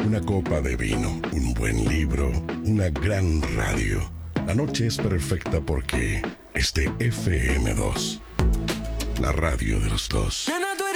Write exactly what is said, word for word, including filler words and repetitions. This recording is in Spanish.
una copa de vino, un buen libro, una gran radio. La noche es perfecta porque es de F M dos, la radio de los dos. Nena, tú eres